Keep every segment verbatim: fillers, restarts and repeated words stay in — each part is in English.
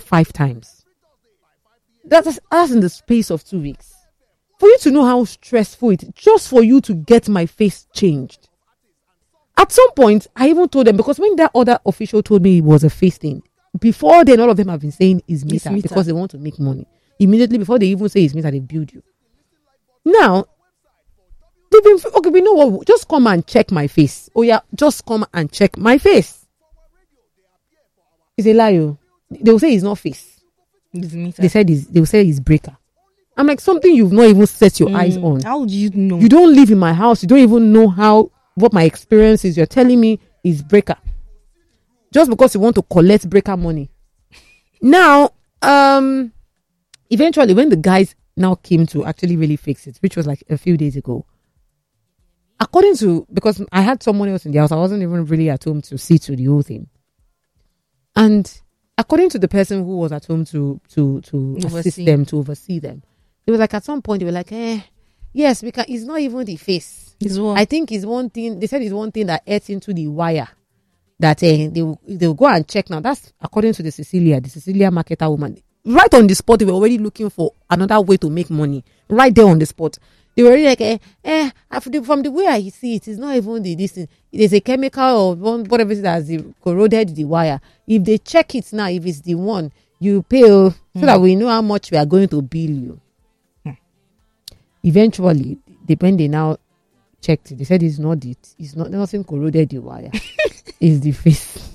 five times. That's, that's in the space of two weeks. For you to know how stressful it is, just for you to get my face changed. At some point, I even told them, because when that other official told me it was a face thing, before then, all of them have been saying it's meter, meter because they want to make money. Immediately before they even say it's meter, they build you. Now, they've been, okay, we know what, just come and check my face. Oh yeah, just come and check my face. It's a lie. Oh. They will say it's not face. It's meter. They said it's, they will say it's breaker. I'm like, something you've not even set your mm, eyes on. How do you know? You don't live in my house. You don't even know how, what my experience is. You're telling me is breaker. Just because you want to collect breaker money. Now, um, eventually when the guys now came to actually really fix it, which was like a few days ago, according to, because I had someone else in the house, I wasn't even really at home to see to the whole thing. And according to the person who was at home to, to, to assist them, to oversee them, it was like at some point they were like, eh, yes, because it's not even the face. It's what? I think it's one thing, they said it's one thing that ate into the wire. That uh, they will, they will go and check now. That's according to the Cecilia, the Cecilia marketer woman. Right on the spot, they were already looking for another way to make money. Right there on the spot. They were already like, eh, eh, from the way I see it, it's not even the this thing. There's a chemical or one, whatever it is that has corroded the wire. If they check it now, if it's the one, you pay mm. so that we know how much we are going to bill you. Mm. Eventually, depending now, checked it. They said it's not it. It's not nothing corroded the wire. It's the face.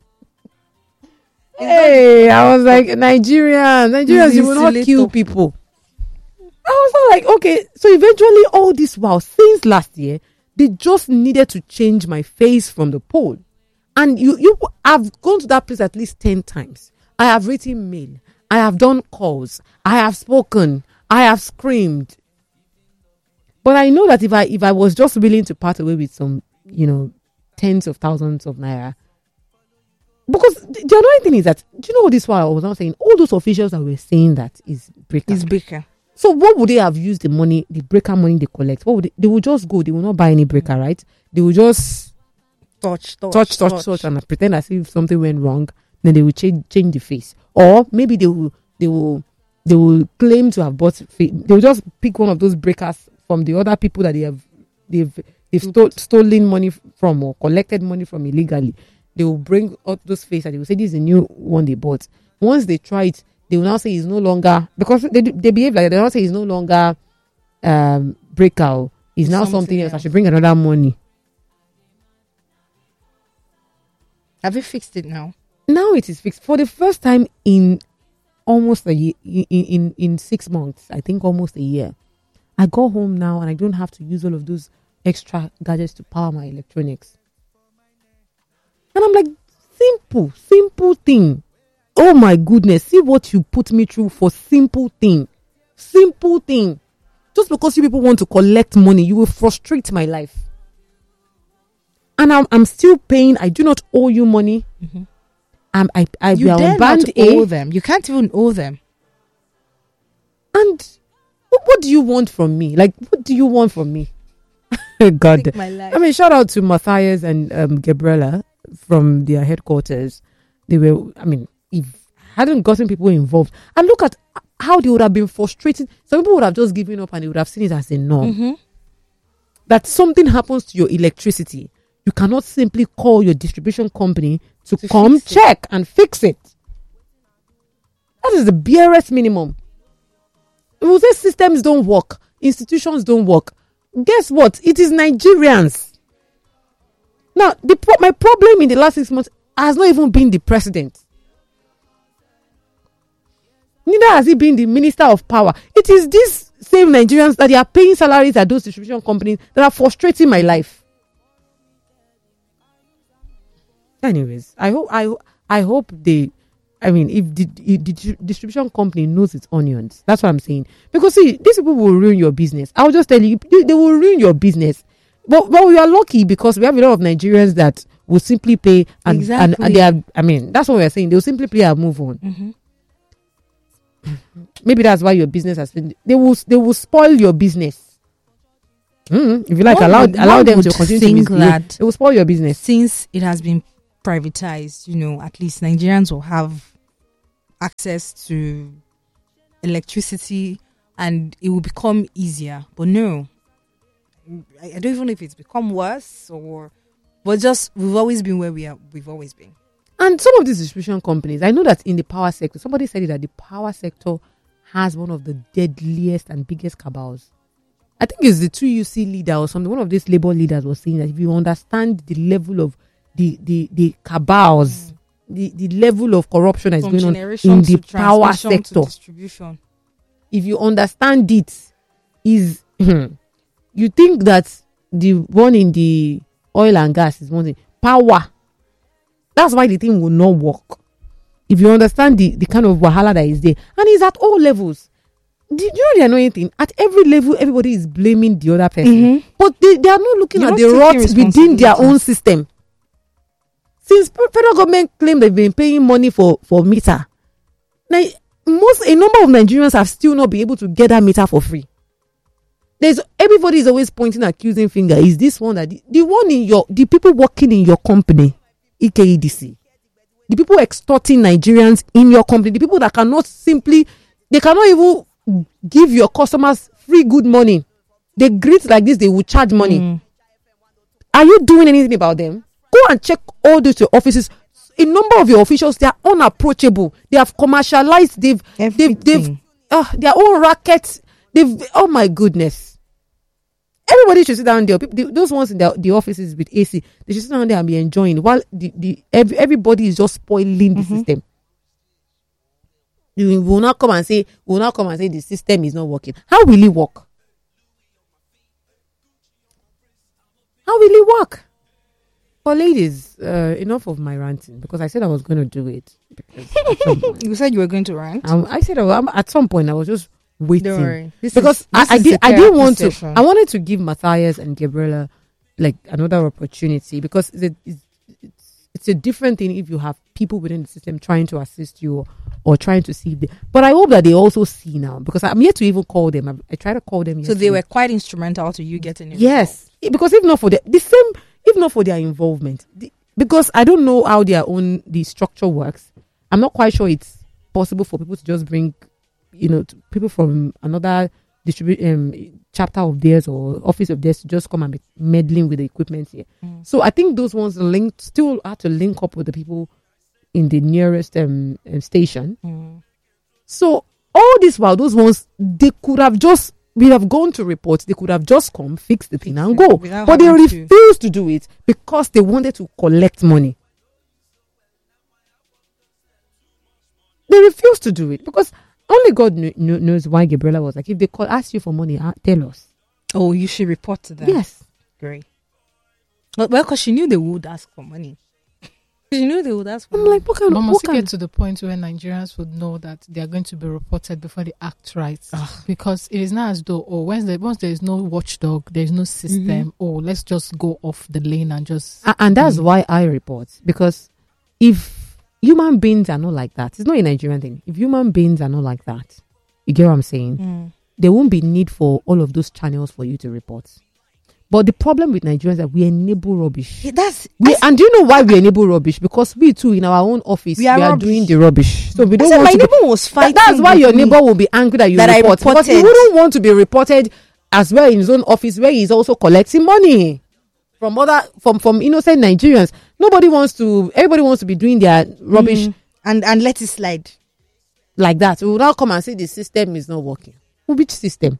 Hey, I was like, Nigerians, Nigerians, you will not kill people. I was like, okay. So eventually, all this while, since last year, they just needed to change my face from the pole. And you, you, I've gone to that place at least ten times. I have written mail. I have done calls. I have spoken. I have screamed. But I know that if I if I was just willing to part away with some, you know, tens of thousands of naira, because the annoying thing is that, do you know what this while I was not saying? All those officials that were saying that is breaker. Is breaker. So what would they have used the money, the breaker money they collect? What would they, they would just go, they will not buy any breaker, right? They will just touch, touch, touch, touch, touch, touch and pretend as if something went wrong. Then they will change change the face, or maybe they will they will they will claim to have bought. They will just pick one of those breakers from the other people that they have they've they've sto- stolen money from or collected money from illegally. They will bring out those faces and they will say this is a new one they bought. Once they try it, they will now say it's no longer, because they they behave like they will now say it's no longer um breakout. It's now something, something else. else. I should bring another money. Have you fixed it now? Now it is fixed for the first time in almost a year, in, in in six months. I think almost a year. I go home now and I don't have to use all of those extra gadgets to power my electronics. And I'm like, simple, simple thing. Oh my goodness, see what you put me through for simple thing. Simple thing. Just because you people want to collect money, you will frustrate my life. And I'm, I'm still paying. I do not owe you money. Mm-hmm. I'm, I, I, you dare not owe them. You can't even owe them. And what, what do you want from me? Like, what do you want from me? God. I mean, shout out to Matthias and um, Gabriella from their headquarters. They were, I mean, if I hadn't gotten people involved, and look at how they would have been frustrated. Some people would have just given up and they would have seen it as a norm. Mm-hmm. That something happens to your electricity, you cannot simply call your distribution company to, to come check and fix it. That is the barest minimum. We will say systems don't work, institutions don't work. Guess what? It is Nigerians. Now, the pro- my problem in the last six months has not even been the president. Neither has he been the minister of power. It is these same Nigerians that they are paying salaries at those distribution companies that are frustrating my life. Anyways, I hope I I hope they. I mean, if the, if the distribution company knows its onions, that's what I'm saying. Because see, these people will ruin your business. I'll just tell you, they, they will ruin your business. But well, we are lucky because we have a lot of Nigerians that will simply pay and exactly. and, and they are. I mean, that's what we're saying. They will simply pay and move on. Mm-hmm. Maybe that's why your business has been. They will they will spoil your business. Mm, if you like, one allow would, allow them to continue to misbehave. They will spoil your business since it has been privatized. You know, at least Nigerians will have access to electricity and it will become easier. But no, I, I don't even know if it's become worse or, but just we've always been where we are. We've always been. And some of these distribution companies, I know that in the power sector, somebody said it, that the power sector has one of the deadliest and biggest cabals. I think it's the two U C leader or something. One of these labor leaders was saying that if you understand the level of the the, the cabals, mm. the, the level of corruption that's going on in the power sector, if you understand it, is you think that the one in the oil and gas is one thing. Power. That's why the thing will not work. If you understand the, the kind of wahala that is there. And it's at all levels. Do you know the annoying thing? At every level, everybody is blaming the other person. Mm-hmm. But they, they are not looking You're at the rots within their own system. Since federal government claim they've been paying money for, for meter, now, most a number of Nigerians have still not been able to get that meter for free. There's everybody is always pointing accusing finger. Is this one that the, the one in your the people working in your company? E K E D C, the people extorting Nigerians in your company, the people that cannot simply, they cannot even give your customers free good money. They greet like this, they will charge money. Mm. Are you doing anything about them? Go and check all those your offices. A number of your officials, they are unapproachable. They have commercialized. They've, Everything. they've, they've, uh, their own rackets. They've, oh my goodness. Everybody should sit down there. People, those ones in the, the offices with A C, they should sit down there and be enjoying. While the, the every, everybody is just spoiling the mm-hmm. system. You will not come and say, will not come and say the system is not working. How will it work? How will it work? Well, ladies, uh, enough of my ranting, because I said I was going to do it. Point, you said you were going to rant. I, I said I, was, at some point I was just waiting this because is, I, I did I didn't want session. to I wanted to give Matthias and Gabriella like another opportunity, because it's a, it's, it's, it's a different thing if you have people within the system trying to assist you or, or trying to see them. But I hope that they also see now, because I'm yet to even call them. I, I try to call them. So they were quite instrumental to you getting involved. Yes, because if not for the, the same, if not for their involvement, the, because I don't know how their own the structure works. I'm not quite sure it's possible for people to just bring, you know, people from another distribute um, chapter of theirs or office of theirs to just come and be meddling with the equipment here. Mm. So I think those ones linked still have to link up with the people in the nearest um, um, station. Mm. So all this while, those ones, they could have just, we have gone to report, they could have just come, fix the thing and go. But they refused to. to do it because they wanted to collect money. They refused to do it because only God kn- kn- knows why Gabriella was like, if they call, ask you for money, uh, tell us. Oh, you should report to them. Yes. Great. Well, because she knew they would ask for money. She knew they would ask for I'm money. like, what kind but of... must what get to the point where Nigerians would know that they are going to be reported before they act right. Ugh. Because it is not as though, oh, once there, once there is no watchdog, there is no system, mm-hmm. oh, let's just go off the lane and just... Uh, and that's mm. why I report. Because if human beings are not like that, it's not a Nigerian thing. If human beings are not like that, you get what I'm saying? Mm. There won't be need for all of those channels for you to report. But the problem with Nigerians is that we enable rubbish. Yeah, that's, we, and do you know why we enable rubbish? Because we too, in our own office, we are, we are doing the rubbish. So we don't I want said, to my neighbor be, was fighting. That, that's why your neighbor will be angry that you that report. I reported. Because he wouldn't want to be reported as well in his own office where he's also collecting money from other from, from innocent Nigerians. Nobody wants to. Everybody wants to be doing their rubbish mm. and and let it slide like that. We will now come and say the system is not working. Which system?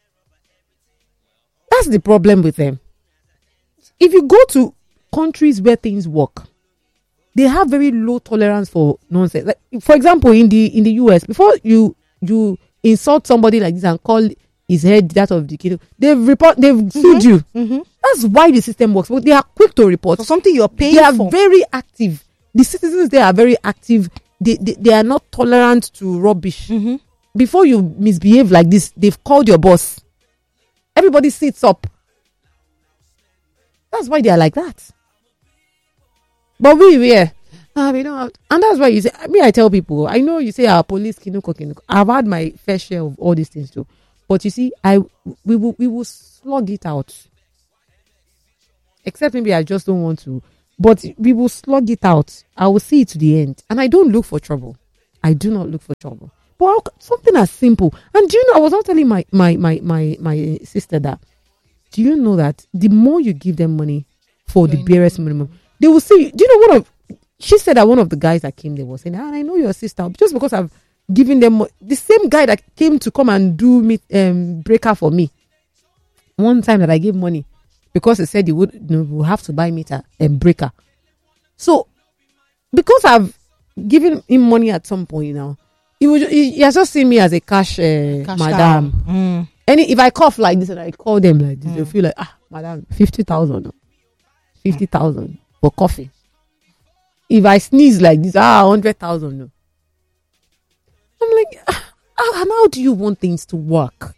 That's the problem with them. If you go to countries where things work, they have very low tolerance for nonsense. Like, for example, in the in the U S, before you you insult somebody like this and call his head that of the kid, they've report they've mm-hmm. sued you. Mm-hmm. That's why the system works. But they are quick to report. For something you're paying they are for. very active. The citizens there are very active. They they, they are not tolerant to rubbish. Mm-hmm. Before you misbehave like this, they've called your boss. Everybody sits up. That's why they are like that. But we, we are, ah, we don't have, and that's why you say, I mean, I tell people, I know you say our police, kinuko, kinuko. I've had my fair share of all these things too. But you see, I, we will, we will slug it out. Except maybe I just don't want to. But we will slug it out. I will see it to the end. And I don't look for trouble. I do not look for trouble. But how, something as simple. And do you know, I was not telling my, my, my, my, my sister that, do you know that the more you give them money for the barest minimum, they will say, do you know one of, she said that one of the guys that came there was saying, ah, I know your sister, just because I've given them, mo-. The same guy that came to come and do me, um, breaker for me. One time that I gave money, because he said he would, you know, would have to buy meter and breaker. So, because I've given him money at some point now, he, would, he, he has just seen me as a cash, uh, cash madam. Mm. Any if I cough like this and I call them like this, mm. they'll feel like, ah, madam, fifty thousand, fifty thousand for coffee. If I sneeze like this, ah, hundred thousand. No. I'm like, ah, how, how do you want things to work?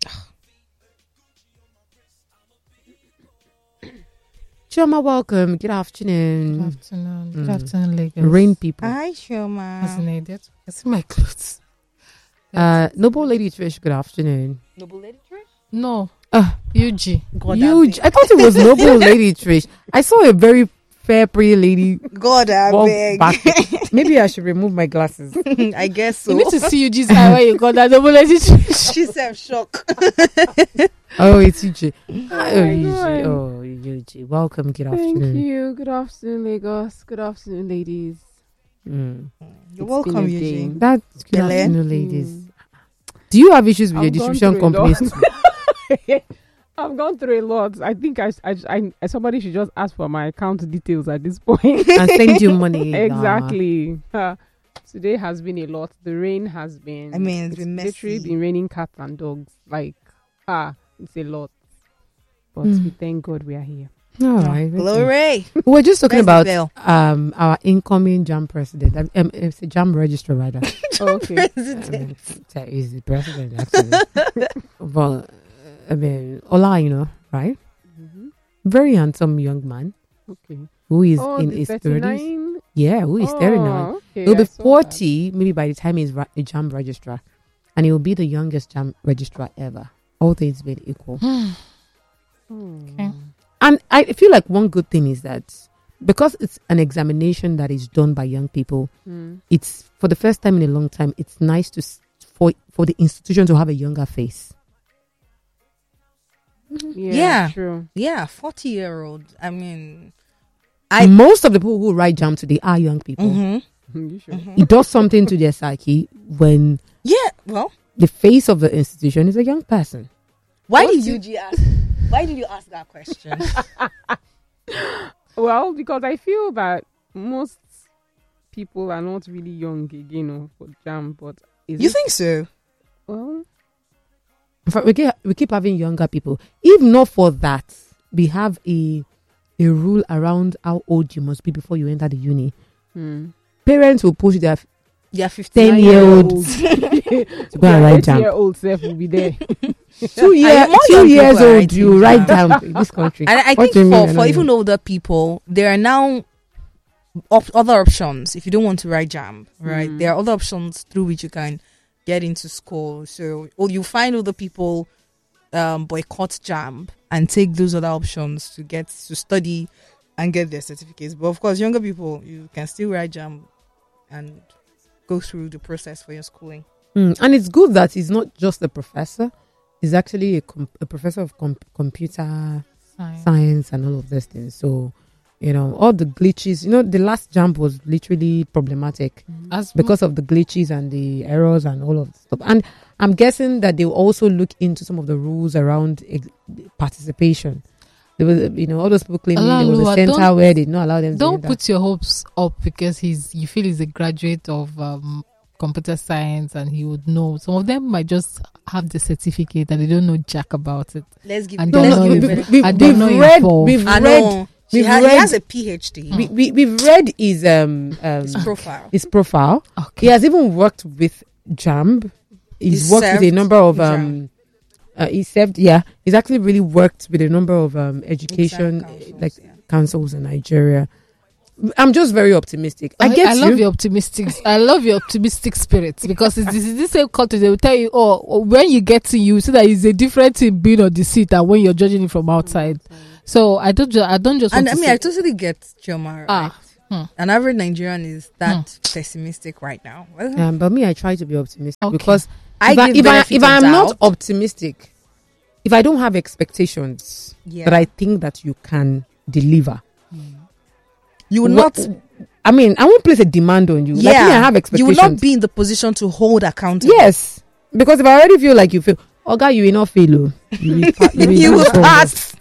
Shoma, welcome. Good afternoon. Good afternoon. Good mm. afternoon, Lagos. Rain people. Hi, Shoma. As an idiot. I see my clothes. Uh, Noble Lady Trish, good afternoon. Noble Lady Trish? No. Uh, U G. God, U G. I thought it was Noble Lady Trish. I saw a very fair, pretty lady. God, I beg. Back. Maybe I should remove my glasses. I guess so. You need to see U G's eye when you got that Noble Lady Trish. She's self shock. Oh, it's U G. Oh, U G. Oh, U G. Welcome. Good afternoon. Thank you. Good afternoon, Lagos. Good afternoon, ladies. Mm. You're it's welcome, Eugene. That's good Bele. Afternoon, ladies. Mm. Do you have issues with I've your distribution companies? I've gone through a lot. I think I, I, I, somebody should just ask for my account details at this point and send you money. Exactly. Uh, today has been a lot. The rain has been. I mean, it's, it's been messy. Literally been raining cats and dogs. Like, ah, it's a lot. But mm. we thank God we are here. All right. Glory. We're just talking about um our incoming JAMB president. Um, um, it's a JAMB registrar, rather. Oh, okay. President. I mean, he's the president, actually. Well, I mean, Ola, you know, right? Mm-hmm. Very handsome young man. Okay. Who is oh, in his thirties? Yeah, who is oh, thirty-nine? Okay, he'll be forty, maybe by the time he's ra- a JAMB registrar, and he will be the youngest JAMB registrar ever. All things being equal. Okay. And I feel like one good thing is that because it's an examination that is done by young people, mm. it's for the first time in a long time, it's nice to for for the institution to have a younger face. Yeah, yeah, true. Yeah, forty year old. I mean, I most of the people who write JAMB today are young people. Mm-hmm. Sure? Mm-hmm. It does something to their psyche when yeah, well, the face of the institution is a young person. Why what did you ask? Why did you ask that question? Well, because I feel that most people are not really young again, you know, for JAMB. But is you it, think so? Well, in fact, we keep, we keep having younger people. If not for that, we have a a rule around how old you must be before you enter the uni. Hmm. Parents will push their yeah, ten year olds to go and write JAMB. Year old self will be there. two year, two years old, you write JAMB in this country. And I what think for, for even older people, there are now op- other options. If you don't want to write JAMB, right? Mm. There are other options through which you can get into school. So or you find other people um, boycott JAMB and take those other options to get to study and get their certificates. But of course, younger people, you can still write JAMB and go through the process for your schooling. Mm. And it's good that he's not just a professor. He's actually a, com- a professor of com- computer science. science and all of these things. So, you know, all the glitches, you know, the last JAMB was literally problematic mm-hmm. because of the glitches and the errors and all of the stuff. And I'm guessing that they will also look into some of the rules around ex- participation. There was, you know, all those people claiming there was a center where they did not allow them don't to put your hopes up because he's you feel he's a graduate of um, computer science and he would know. Some of them might just have the certificate and they don't know jack about it. Let's give and no, no, we've, we've, we've, and we've, not read, involved. we've I read know. we've has, read he has a PhD. We, we, we've read his um, um his profile. His profile. Okay. He has even worked with JAMB. He's, he's worked with a number of um uh, he served yeah he's actually really worked with a number of um education councils, like yeah. councils in Nigeria. I'm just very optimistic. I, I get I you. love your optimistic. I love your optimistic spirit because it's this, this same culture. They will tell you, oh, when you get to you, see that it's a different thing being on the seat than when you're judging it from outside. So I don't, ju- I don't just. And want I to mean, say, I totally get Chioma. Right? Ah, Hmm. An average Nigerian is that hmm. pessimistic right now. Um, but me, I try to be optimistic okay. because I if, I, if, I, if I'm doubt. not optimistic, if I don't have expectations yeah. that I think that you can deliver, mm. you will what, not. I mean, I won't place a demand on you. Yeah, like me, I have expectations. You will not be in the position to hold accountable. Yes, because if I already feel like you feel, oh God, you will not fail. You will, pa- you will, you will pass.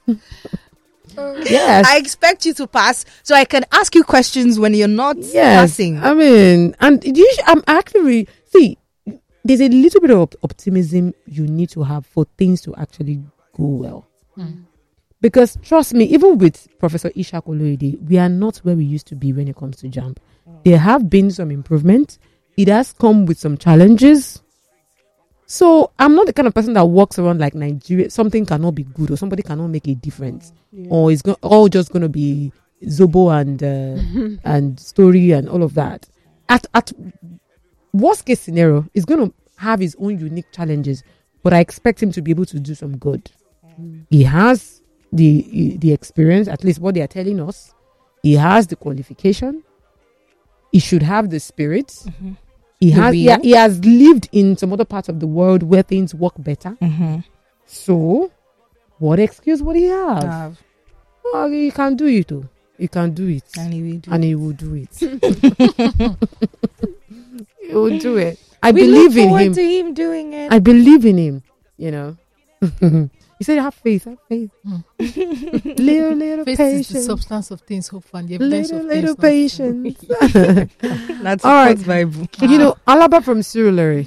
Yes, I expect you to pass, so I can ask you questions when you're not yes. passing. I mean, and you sh- I'm actually see. There's a little bit of optimism you need to have for things to actually go well. Mm. Because trust me, even with Professor Ishak Oloyede, we are not where we used to be when it comes to JAMB. Mm. There have been some improvement. It has come with some challenges. So I'm not the kind of person that walks around like Nigeria. Something cannot be good or somebody cannot make a difference. Yeah. Or it's go- all just going to be Zobo and uh, and story and all of that. At at worst case scenario, is going to have his own unique challenges, but I expect him to be able to do some good. Mm. He has the the experience, at least what they are telling us. He has the qualification. He should have the spirit. Mm-hmm. He the has he, ha- he has lived in some other parts of the world where things work better. Mm-hmm. So, what excuse would he have? have. Well, he can do it too. He can do it, and he will do and it. he will do it. He will do it. I we believe look in forward him. To him doing it. I believe in him. You know. He said, "Have faith. Have faith. Mm. little, little faith patience. Is the substance of things hoped for, and the evidence little, of little things patience." That's all right. Bible. You know, Alaba from Surulere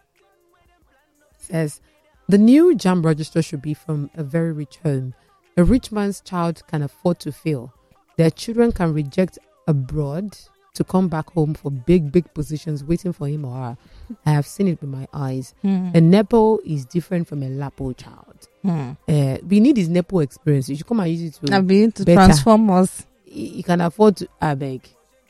says the new JAMB register should be from a very rich home. A rich man's child can afford to fail. Their children can reject abroad to come back home for big, big positions waiting for him or her. I have seen it with my eyes. Mm. A Nepo is different from a Lapo child. Mm. Uh, we need his Nepo experience. You should come and use it to, I've been to transform us. He, he can afford to, I beg.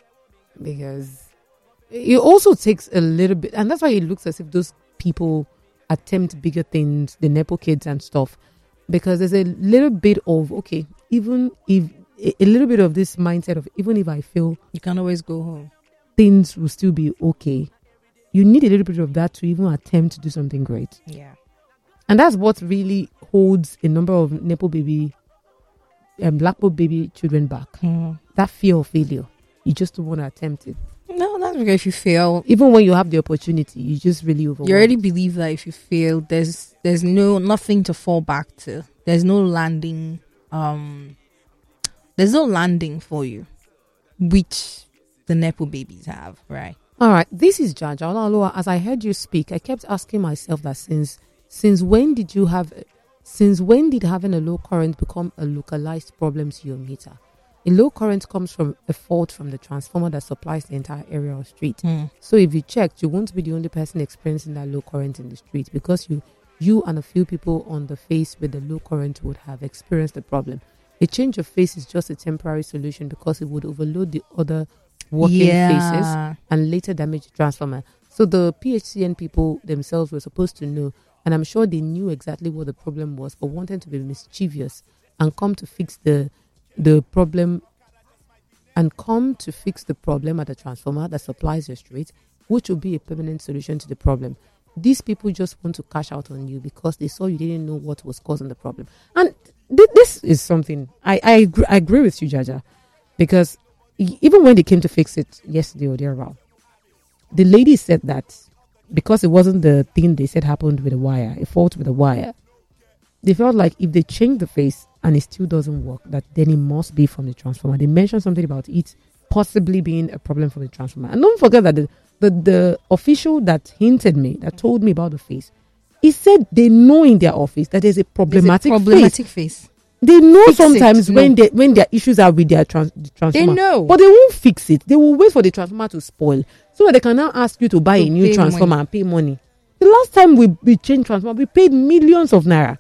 Because it also takes a little bit, and that's why it looks as if those people attempt bigger things, the Nepo kids and stuff. Because there's a little bit of, okay, even if, a little bit of this mindset of even if I fail, you can always go home. Things will still be okay. You need a little bit of that to even attempt to do something great. Yeah. And that's what really holds a number of Nepo baby, um, Blackpool baby children back. Mm. That fear of failure. You just don't want to attempt it. No, that's because if you fail, even when you have the opportunity, you just really overwhelmed. You already believe that if you fail, there's there's no nothing to fall back to. There's no landing. Um, there's no landing for you, which the Nepo babies have, right? All right. This is Jaja Olaloa. As I heard you speak, I kept asking myself that since since when did you have, since when did having a low current become a localized problem to your meter? A low current comes from a fault from the transformer that supplies the entire area or street. Mm. So if you checked, you won't be the only person experiencing that low current in the street because you you and a few people on the face with the low current would have experienced the problem. A change of face is just a temporary solution because it would overload the other working yeah. faces and later damage the transformer. So the P H C N people themselves were supposed to know, and I'm sure they knew exactly what the problem was, but wanted to be mischievous and come to fix the the problem and come to fix the problem at the transformer that supplies your street, which will be a permanent solution to the problem. These people just want to cash out on you because they saw you didn't know what was causing the problem. And th- this is something I I agree, I agree with you, Jaja, because even when they came to fix it yesterday or thereabout, the lady said that because it wasn't the thing they said happened with the wire, a fault with the wire, they felt like if they change the face and it still doesn't work, that then it must be from the transformer. They mentioned something about it possibly being a problem from the transformer. And don't forget that the, the, the official that hinted me, that told me about the face, he said they know in their office that there's a problematic, there's a problematic face. face. They know fix sometimes it, when no. they when their issues are with their trans, the transformer. They know. But they won't fix it. They will wait for the transformer to spoil so that they can now ask you to buy to a new transformer money. and pay money. The last time we, we changed transformer, we paid millions of naira.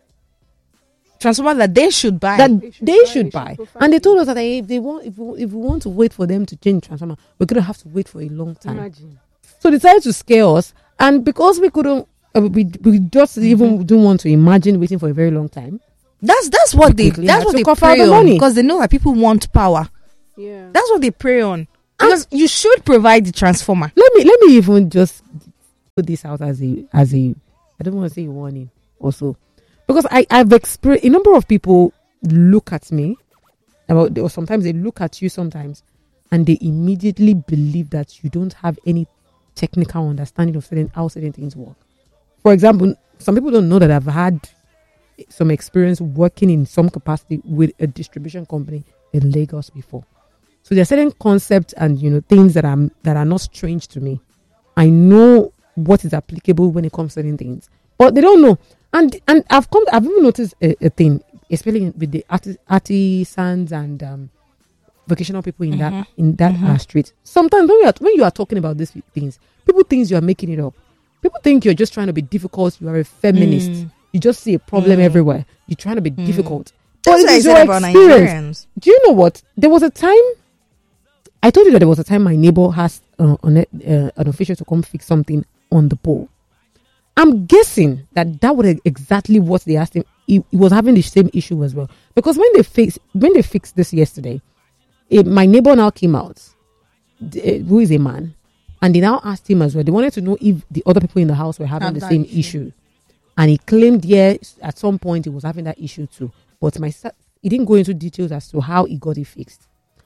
Transformer that they should buy. That they should, they buy, should buy. Should and they told us that if they want, if we, if we want to wait for them to change transformer, we're gonna have to wait for a long time. Imagine. So they decided to scare us, and because we couldn't, uh, we we just mm-hmm. even don't want to imagine waiting for a very long time. That's that's what they that's what they pray on because they know that people want power. Yeah. That's what they prey on. Because and you should provide the transformer. Let me let me even just put this out as a as a I don't want to say a warning also. Because I, I've experienced a number of people look at me about or sometimes they look at you sometimes and they immediately believe that you don't have any technical understanding of certain how certain things work. For example, some people don't know that I've had some experience working in some capacity with a distribution company in Lagos before. So there are certain concepts and you know things that are that are not strange to me. I know what is applicable when it comes to certain things, but they don't know. And and I've come I've even noticed a, a thing, especially with the arti- artisans and um, vocational people in mm-hmm. that in that mm-hmm. uh, street. Sometimes when you are when you are talking about these things, people think you are making it up. People think you're just trying to be difficult. You are a feminist. Mm. You just see a problem mm. everywhere. You're trying to be mm. difficult. But That's it is your experience. Do you know what? There was a time. I told you that there was a time my neighbor has uh, an, uh, an official to come fix something on the pole. I'm guessing that that was exactly what they asked him. He, he was having the same issue as well. Because when they fix when they fixed this yesterday, it, my neighbor now came out, uh, who is a man. And they now asked him as well. They wanted to know if the other people in the house were having Have the same issue. issue. And he claimed, yes, at some point he was having that issue too. But my he didn't go into details as to how he got it fixed.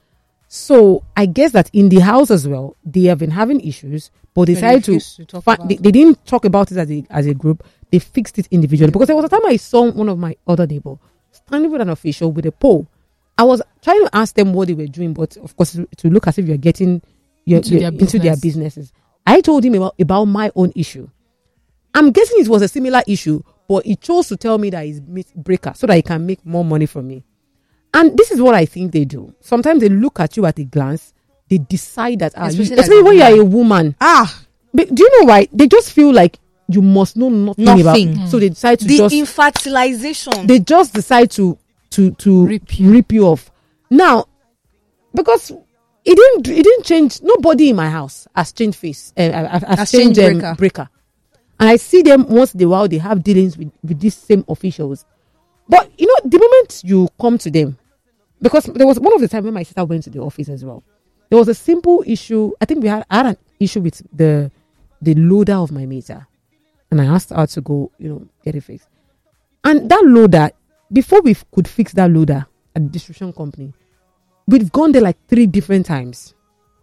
So I guess that in the house as well, they have been having issues, but they decided to, to fi- they, they didn't talk about it as a as a group. They fixed it individually. Because there was a time I saw one of my other neighbors standing with an official with a pole. I was trying to ask them what they were doing, but of course to look as if you're getting Your, into, their into their businesses. I told him about, about my own issue. I'm guessing it was a similar issue, but he chose to tell me that he's meat breaker so that he can make more money from me. And this is what I think they do. Sometimes they look at you at a glance, they decide that, ah, especially, you, especially when you are a woman. Ah, but do you know why? They just feel like you must know nothing, nothing. about it. Mm. So they decide to the just... The infantilization. They just decide to, to, to rip, you. rip you off. Now, because... It didn't. It didn't change. Nobody in my house has changed face. Uh, has, has changed um, breaker. breaker. And I see them once in a while. They have dealings with, with these same officials. But you know, the moment you come to them, because there was one of the time when my sister went to the office as well. There was a simple issue. I think we had I had an issue with the the loader of my meter, and I asked her to go, you know, get it fixed. And that loader, before we f- could fix that loader at the distribution company. We've gone there like three different times.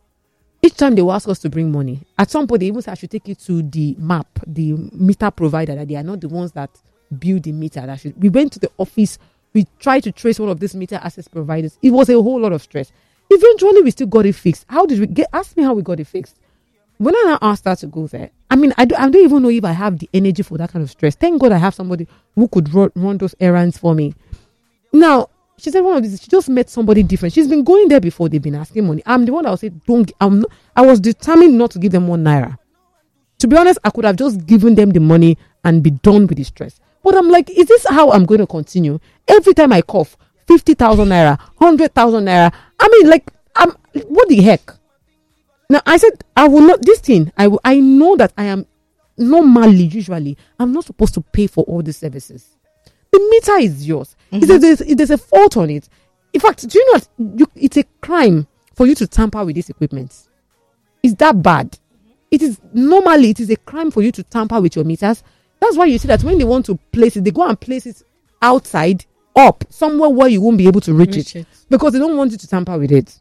Each time they will ask us to bring money. At some point, they even said I should take it to the map, the meter provider, that they are not the ones that build the meter. That should. We went to the office. We tried to trace one of these meter access providers. It was a whole lot of stress. Eventually, we still got it fixed. How did we get? Ask me how we got it fixed. When I now asked her to go there, I mean, I, do, I don't even know if I have the energy for that kind of stress. Thank God I have somebody who could run, run those errands for me. Now, she said one of these, she just met somebody different. She's been going there before. They've been asking money. I'm the one that would say, don't, I'm not, I was determined not to give them one naira. To be honest, I could have just given them the money and be done with the stress. But I'm like, is this how I'm going to continue? Every time I cough, fifty thousand naira, one hundred thousand naira. I mean, like, I'm, what the heck? Now, I said, I will not, this thing, I, will, I know that I am normally, usually, I'm not supposed to pay for all the services. The meter is yours. Mm-hmm. If, there's, if there's a fault on it, in fact, do you know what? You, it's a crime for you to tamper with this equipment. It's that bad. It is normally it is a crime for you to tamper with your meters. That's why you see that when they want to place it, they go and place it outside, up, somewhere where you won't be able to reach, reach it, it because they don't want you to tamper with it.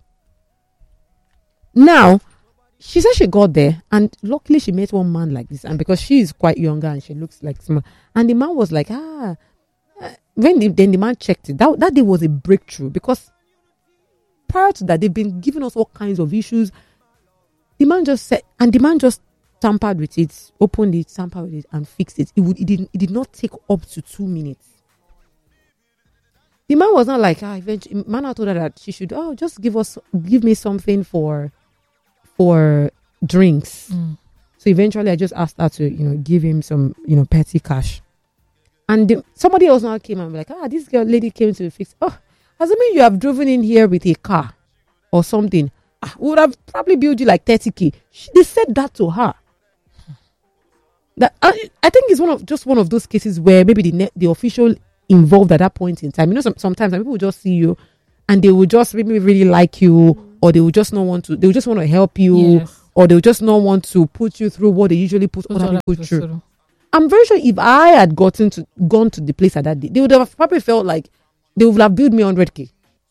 Now, she said she got there, and luckily she met one man like this, and because she is quite younger and she looks like small, and the man was like, ah. When the, then the man checked it, that, that day was a breakthrough, because prior to that, they've been giving us all kinds of issues. The man just said, and the man just tampered with it, opened it, tampered with it, and fixed it. It would, it didn't, it did not take up to two minutes. The man was not like, ah, eventually, man, I told her that she should, oh, just give us, give me something for, for drinks. Mm. So eventually, I just asked her to, you know, give him some, you know, petty cash. And the, somebody else now came and was like, ah, this girl lady came to fix. Oh, assuming you have driven in here with a car or something, ah, would have probably billed you like thirty K. She, they said that to her. That I, I think it's one of just one of those cases where maybe the net, the official involved at that point in time. You know, some, sometimes people just see you and they will just really, really like you, or they will just not want to, they will just want to help you, Yes. or they will just not want to put you through what they usually put Those other other people people through. through. I'm very sure if I had gotten to gone to the place at that day, they would have probably felt like they would have billed me one hundred k.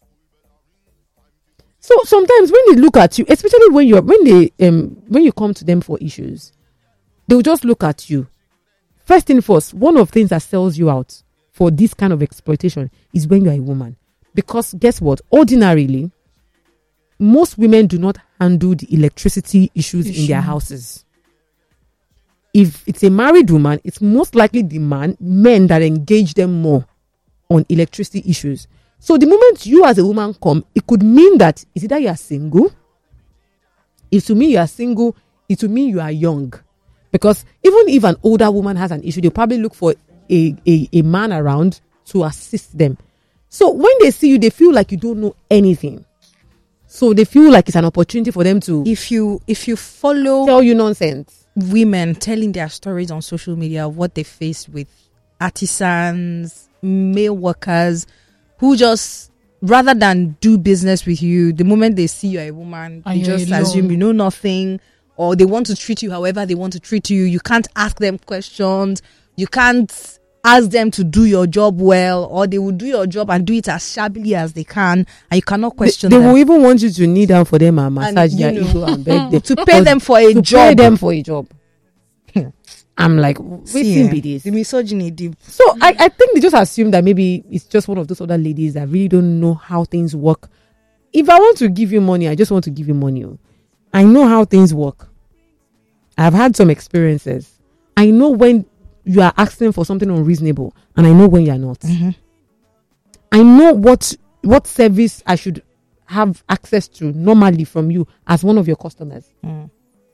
So sometimes when they look at you, especially when you're when they um when you come to them for issues, they will just look at you. First thing first, one of the things that sells you out for this kind of exploitation is when you're a woman. Because guess what? Ordinarily, most women do not handle the electricity issues in their houses. If it's a married woman, it's most likely the man, men that engage them more on electricity issues. So the moment you as a woman come, it could mean that it's either you are single. If to me you are single, it will mean you are young. Because even if an older woman has an issue, they'll probably look for a, a, a man around to assist them. So when they see you, they feel like you don't know anything. So they feel like it's an opportunity for them to If you if you follow tell you nonsense. women telling their stories on social media of what they faced with artisans, male workers, who just, rather than do business with you, the moment they see you're a woman, And they you're just alone. assume you know nothing, or they want to treat you however they want to treat you. You can't ask them questions. You can't ask them to do your job well, or they will do your job and do it as shabbily as they can, and you cannot question They, they them. will even want you to kneel down for them and massage you their know, ego and beg them to pay Or them for a to job. pay them for a job. I'm like, See, waiting eh, be this. the misogyny deep. So I, I think they just assume that maybe it's just one of those other ladies that really don't know how things work. If I want to give you money, I just want to give you money. oh. I know how things work. I've had some experiences. I know when you are asking for something unreasonable, and I know when you are not. Mm-hmm. I know what what service I should have access to normally from you as one of your customers. Mm.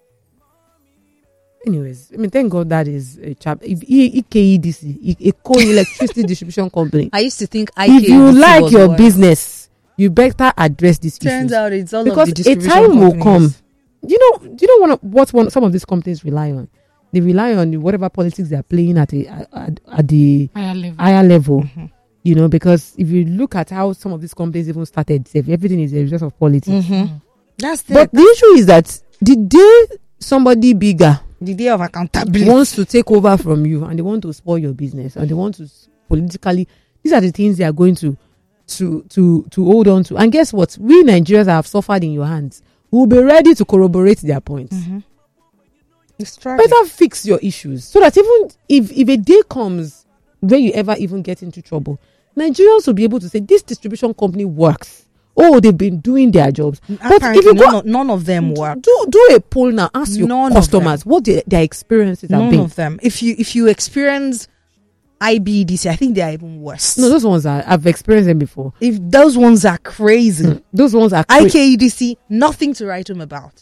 Anyways, I mean, thank God that is a chap. If E K E D C, a coal electricity distribution company, I used to think I K if you like was your worse. business, you better address these Turns issues. out it's all Because of the a distribution time will companies. come. You know, do you know one of, what one some of these companies rely on? They rely on whatever politics they are playing at a at, at the Higher level. higher level. Mm-hmm. You know, because if you look at how some of these companies even started, everything is a result of politics. Mm-hmm. That's the, But the issue is that the day somebody bigger the day of accountability. wants to take over from you and they want to spoil your business and they want to s- politically, these are the things they are going to to to to hold on to. And guess what? We Nigerians have suffered in your hands. We will be ready to corroborate their points. Mm-hmm. It's tragic. Better fix your issues so that even if if a day comes where you ever even get into trouble, Nigerians will be able to say this distribution company works. Oh, they've been doing their jobs. But if Apparently, you none, go of, none of them work. do do a poll now, ask your None of customers what their, their experiences have None been. of them. If you if you experience I B D C, I think they are even worse. No, those ones are I've experienced them before. if those ones are crazy, Mm, those ones are I cra- K E D C, nothing to write home about.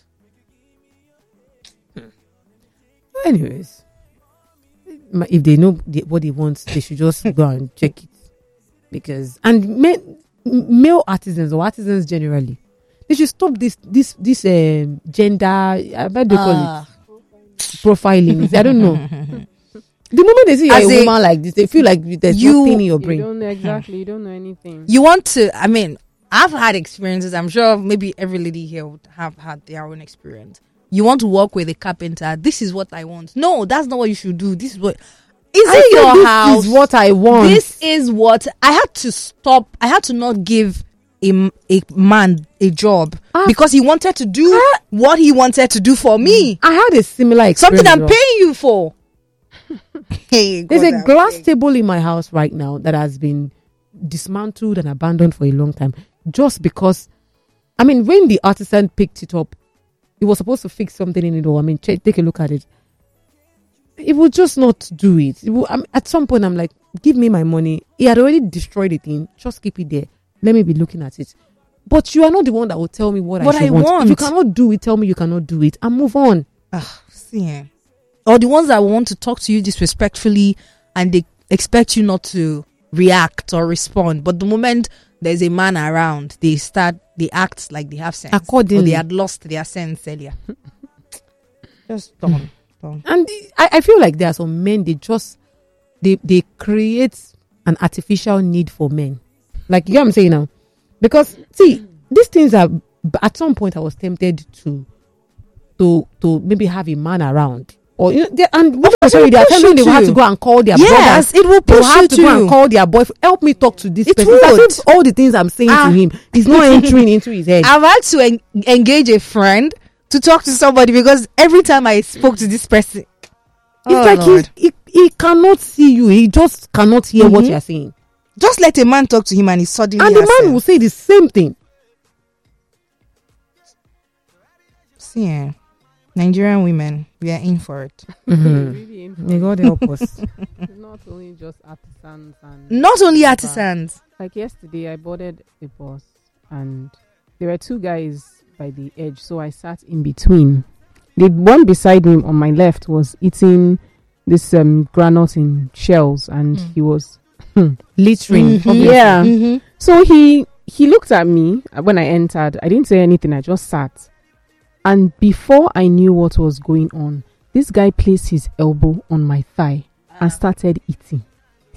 Anyways, ma- if they know the, what they want, they should just go and check it. Because and men, m- male artisans or artisans generally, they should stop this this this um, gender. Uh, what do you call Ah. it? Profiling. I don't know. The moment they see you're As a a- woman like this, they feel like there's You- nothing in your You brain. don't know exactly. You don't know anything. You want to, I mean, I've had experiences. I'm sure maybe every lady here would have had their own experience. You want to work with a carpenter. This is what I want. No, that's not what you should do. This is what. Is I it said your this house? is what I want. This is what I had to stop. I had to not give a, m- a man a job Ah. because he wanted to do what he wanted to do for me. I had a similar experience. Something I'm though. paying you for. Hey, There's God, a I'm glass paying. table in my house right now that has been dismantled and abandoned for a long time just because, I mean, when the artisan picked it up, it was supposed to fix something in it. Or I mean, check, take a look at it. It would just not do it. It would, um, at some point, I'm like, give me my money. He had already destroyed the thing. Just keep it there. Let me be looking at it. But you are not the one that will tell me what, What I should I want. If you want. cannot do it, tell me you cannot do it and move on. Ah, see, eh. Or the ones that want to talk to you disrespectfully and they expect you not to react or respond. But the moment there's a man around, they start, they act like they have sense. Accordingly. Or they had lost their sense earlier. Just done. done. And I, I feel like there are some men, they just, they, they create an artificial need for men. Like, you know what I'm saying now? Because see, these things are. At some point, I was tempted to, to, to maybe have a man around. Or you know, they, and what I'm saying, they are telling me they will have to go and call their yes, brothers. It will push they will have you to too. go and call their boyfriend. Help me talk to this it person. As if all the things I'm saying ah. to him is not entering into his head. I've had to en- engage a friend to talk to somebody because every time I spoke to this person, it's oh like Lord. he, he he cannot see you. He just cannot hear mm-hmm. what you are saying. Just let a man talk to him, and he suddenly and the man will say the same thing. See, yeah. Nigerian women, we are in for it. Mm-hmm. Really in for May God help us. Not only just artisans and not only artisans. Like yesterday, I boarded a bus and there were two guys by the edge, so I sat in between. The one beside me on my left was eating this um, granite in shells, and mm. he was littering. Mm-hmm. Yeah. Mm-hmm. So he he looked at me when I entered. I didn't say anything. I just sat. And before I knew what was going on, this guy placed his elbow on my thigh uh. and started eating.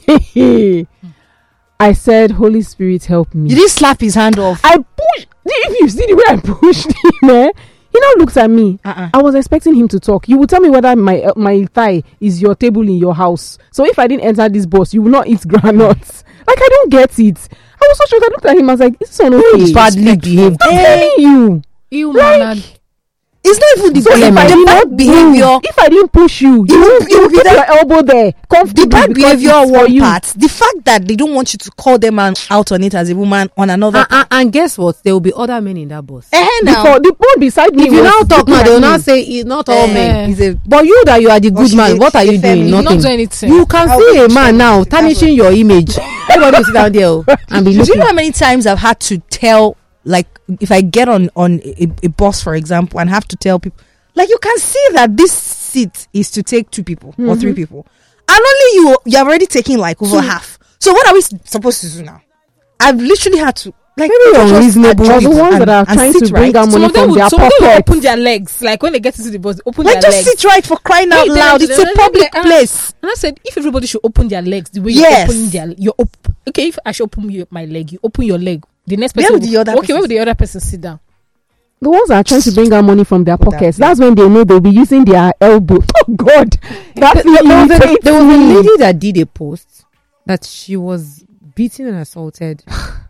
I said, Holy Spirit, help me. You didn't slap his hand off. I pushed. If you see the way I pushed him, eh? He now looks at me. Uh-uh. I was expecting him to talk. You will tell me whether my uh, my thigh is your table in your house. So if I didn't enter this bus, you will not eat granuts. Like, I don't get it. I was so shocked. I looked at him. I was like, this is okay. Badly behaved. I'm telling you. You like, mannered. It's not even the so bad, bad, bad behavior. If I didn't push you, you, you, you, you put your elbow there. The bad behavior on one part. The fact that they don't want you to call them out on it as a woman on another. Uh, uh, and guess what? There will be other men in that bus. Uh, now. Before, the one beside me. If you now talk now, they will now say it's not all uh, men. It's a, but you that you are the good man, what are you doing? Nothing. Not doing anything. You can I'll see a man now tarnishing your image. Everybody will sit down there and be looking. Do you know how many times I've had to tell, like, if I get on on a, a bus, for example, and have to tell people. Like, you can see that this seat is to take two people mm-hmm. or three people. And only you, you're already taking like over so, half. So what are we supposed to do now? I've literally had to, like, maybe unreasonable. The ones that are trying to bring out money from their pocket. Some will open their legs. Like, when they get into the bus, open like, their legs. Like, just legs. sit right for crying out loud. It's a public place. And I said, if everybody should open their legs the way yes. you open their, your op- okay, if I should open your, my leg, you open your leg. The next person, will, the other okay, person where will the other person sit down? The ones that are trying to bring out money from their pockets, that's when they know they'll be using their elbow. Oh God, that's there, there, was a, there was a lady that did a post that she was beaten and assaulted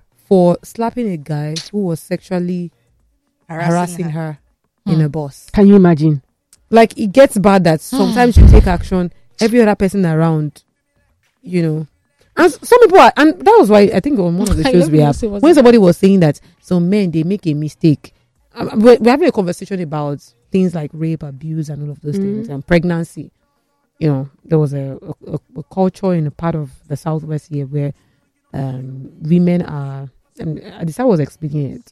for slapping a guy who was sexually harassing, harassing her, her hmm. in a bus. Can you imagine? Like, it gets bad that sometimes you take action, every other person around, you know. And some people are, and that was why I think on one of the shows we have, when somebody was saying that some men, they make a mistake. Um, we're, we're having a conversation about things like rape, abuse, and all of those mm-hmm. things, and pregnancy. You know, there was a, a, a culture in a part of the Southwest here where um, women are, and Adisa was explaining it,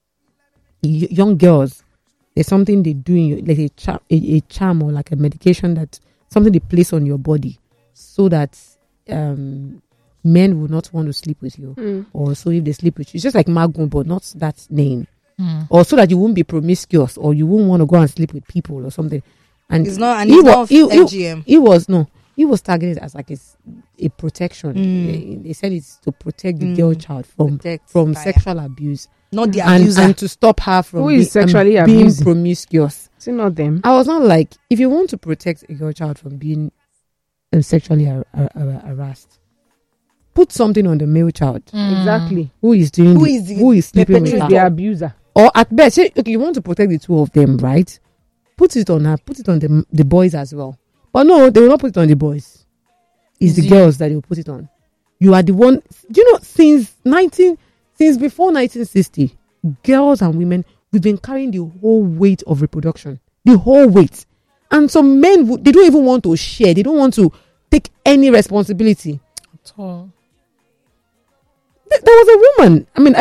y- young girls, there's something they do in your, like a, char- a, a charm or like a medication, that something they place on your body so that um, men will not want to sleep with you. Mm. Or so if they sleep with you, it's just like Magun, but not that name. Mm. Or so that you won't be promiscuous, or you won't want to go and sleep with people or something. And it's not, and it's not he, F G M. He, he was no, he was targeted as like a, a protection. Mm. They said it's to protect the mm. girl child from protect from fire. sexual abuse, not the and, abuser, and to stop her from who is be, sexually um, being promiscuous. It's not them. I was not like, if you want to protect a girl child from being um, sexually ar- ar- ar- harassed, put something on the male child. Mm. Exactly. Who is doing? Who the, is the, who is sleeping with her? The abuser. Or at best, say, okay, you want to protect the two of them, right? Put it on her, put it on the the boys as well. But no, they will not put it on the boys. It's the girls that they will put it on. You are the one. Do you know, since nineteen, since before nineteen sixty, girls and women, we've been carrying the whole weight of reproduction, the whole weight. And some men, they don't even want to share. They don't want to take any responsibility at all. There was a woman. I mean,